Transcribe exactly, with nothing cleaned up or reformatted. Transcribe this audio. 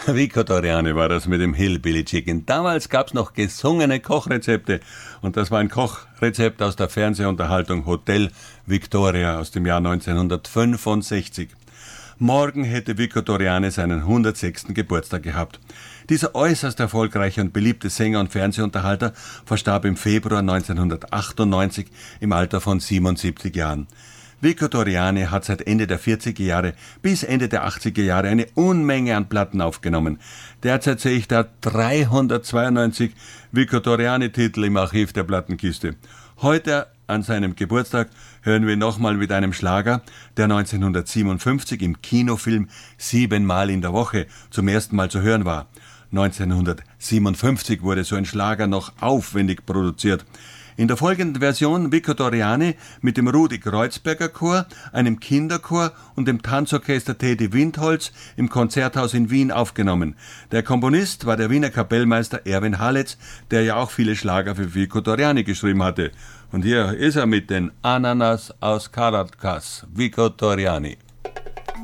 Vico Doriani war das mit dem Hillbilly Chicken. Damals gab's noch gesungene Kochrezepte. Und das war ein Kochrezept aus der Fernsehunterhaltung Hotel Victoria aus dem Jahr neunzehnhundertfünfundsechzig. Morgen hätte Vico Doriani seinen hundertsechsten Geburtstag gehabt. Dieser äußerst erfolgreiche und beliebte Sänger und Fernsehunterhalter verstarb im Februar neunzehnhundertachtundneunzig im Alter von siebenundsiebzig Jahren. Vico Doriani hat seit Ende der vierziger Jahre bis Ende der achtziger Jahre eine Unmenge an Platten aufgenommen. Derzeit sehe ich da dreihundertzweiundneunzig Vico Doriani-Titel im Archiv der Plattenkiste. Heute an seinem Geburtstag hören wir nochmal mit einem Schlager, der neunzehnhundertsiebenundfünfzig im Kinofilm Siebenmal in der Woche zum ersten Mal zu hören war. neunzehnhundertsiebenundfünfzig wurde so ein Schlager noch aufwendig produziert. In der folgenden Version Vico Doriani mit dem Rudi Kreuzberger Chor, einem Kinderchor und dem Tanzorchester Teddy Windholz im Konzerthaus in Wien aufgenommen. Der Komponist war der Wiener Kapellmeister Erwin Haletz, der ja auch viele Schlager für Vico Doriani geschrieben hatte. Und hier ist er mit den Ananas aus Caracas, Vico Doriani.